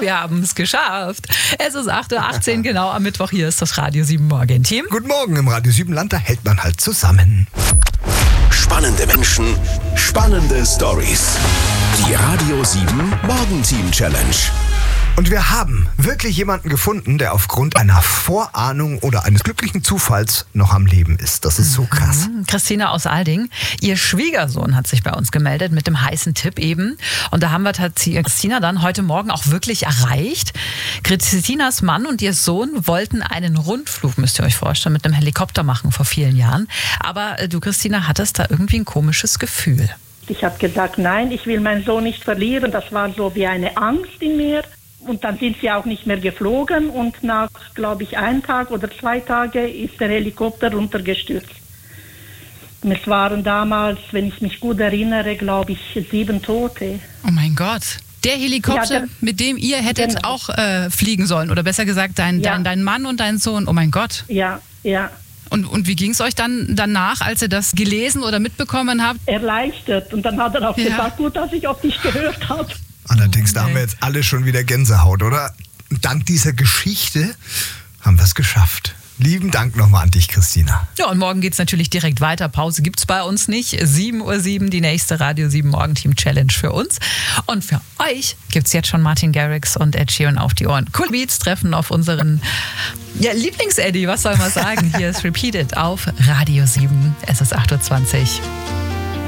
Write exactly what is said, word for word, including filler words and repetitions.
wir haben es geschafft. Es ist acht Uhr achtzehn, genau am Mittwoch. Hier ist das Radio sieben Morgenteam. Guten Morgen, im Radio sieben Land, da hält man halt zusammen. Spannende Menschen, spannende Stories. Die Radio sieben Morgenteam Challenge. Und wir haben wirklich jemanden gefunden, der aufgrund einer Vorahnung oder eines glücklichen Zufalls noch am Leben ist. Das ist so krass. Mhm. Christina aus Alding, ihr Schwiegersohn hat sich bei uns gemeldet mit dem heißen Tipp eben. Und da haben wir tatsächlich Christina dann heute Morgen auch wirklich erreicht. Christinas Mann und ihr Sohn wollten einen Rundflug, müsst ihr euch vorstellen, mit einem Helikopter machen vor vielen Jahren. Aber du, Christina, hattest da irgendwie ein komisches Gefühl. Ich habe gesagt, nein, ich will meinen Sohn nicht verlieren. Das war so wie eine Angst in mir. Und dann sind sie auch nicht mehr geflogen und nach, glaube ich, einem Tag oder zwei Tage ist der Helikopter runtergestürzt. Und es waren damals, wenn ich mich gut erinnere, glaube ich, sieben Tote. Oh mein Gott. Der Helikopter, Ja, der, mit dem ihr hättet genau. auch äh, fliegen sollen, oder besser gesagt, dein, Ja. dein, dein Mann und dein Sohn. Oh mein Gott. Ja, ja. Und, und wie ging es euch dann danach, als ihr das gelesen oder mitbekommen habt? Erleichtert. Und dann hat er auch Ja. gesagt, gut, dass ich auf dich gehört habe. Allerdings, da haben wir jetzt alle schon wieder Gänsehaut, oder? Dank dieser Geschichte haben wir es geschafft. Lieben Dank nochmal an dich, Christina. Ja, und morgen geht es natürlich direkt weiter. Pause gibt es bei uns nicht. sieben Uhr sieben, die nächste Radio sieben Morgenteam Challenge für uns. Und für euch gibt es jetzt schon Martin Garrix und Ed Sheeran auf die Ohren. Cool Beats treffen auf unseren ja, Lieblings-Eddie, was soll man sagen? Hier ist Repeated auf Radio sieben. Es ist acht Uhr zwanzig.